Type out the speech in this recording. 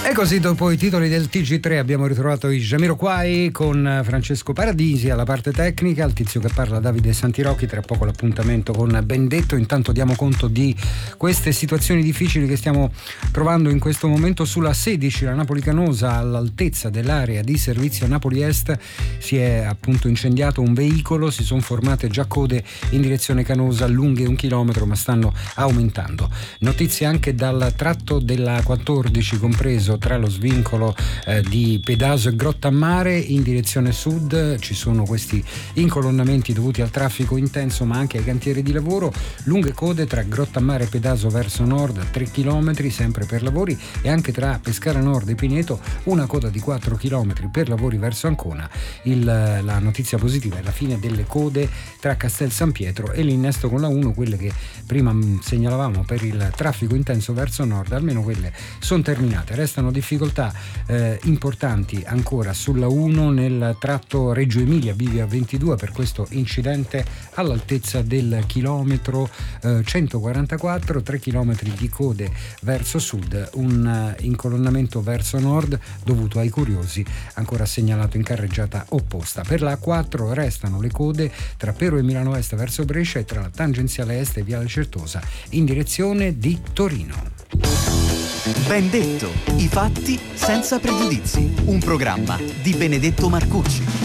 E così, dopo i titoli del TG3, abbiamo ritrovato i Jamiroquai con Francesco Paradisi alla parte tecnica, al tizio che parla Davide Santirocchi. Tra poco l'appuntamento con Bendetto. Intanto diamo conto di queste situazioni difficili che stiamo trovando in questo momento sulla 16, la Napoli-Canosa, all'altezza dell'area di servizio Napoli Est. Si è appunto incendiato un veicolo, si sono formate già code in direzione Canosa lunghe 1 chilometro, ma stanno aumentando. Notizie anche dal tratto della 14, compreso tra lo svincolo di Pedaso e Grottammare in direzione sud. Ci sono questi incolonnamenti dovuti al traffico intenso, ma anche ai cantieri di lavoro. Lunghe code tra Grottammare e Pedaso verso nord, 3 km sempre per lavori, e anche tra Pescara Nord e Pineto una coda di 4 km per lavori verso Ancona. La notizia positiva è la fine delle code tra Castel San Pietro e l'innesto con la 1, quelle che prima segnalavamo per il traffico intenso verso nord, almeno quelle sono terminate. Restano difficoltà importanti ancora sulla 1 nel tratto Reggio Emilia Bivia 22 per questo incidente all'altezza del chilometro 144, 3 chilometri di code verso sud, un incolonnamento verso nord dovuto ai curiosi ancora segnalato in carreggiata opposta. Per la A4 restano le code tra Pero e Milano Est verso Brescia e tra la tangenziale est e Viale Certosa in direzione di Torino. Bendetto, i fatti senza pregiudizi, un programma di Benedetto Marcucci.